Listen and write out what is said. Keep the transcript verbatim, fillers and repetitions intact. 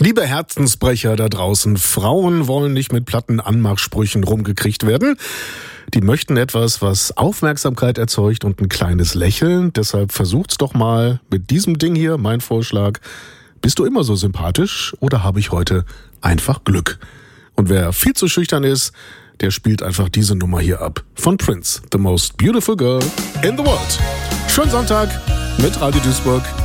Liebe Herzensbrecher da draußen, Frauen wollen nicht mit platten Anmachsprüchen rumgekriegt werden. Die möchten etwas, was Aufmerksamkeit erzeugt und ein kleines Lächeln. Deshalb versucht's doch mal mit diesem Ding hier, mein Vorschlag. Bist du immer so sympathisch oder habe ich heute einfach Glück? Und wer viel zu schüchtern ist, der spielt einfach diese Nummer hier ab. Von Prince, The Most Beautiful Girl in the World. Schönen Sonntag mit Radio Duisburg.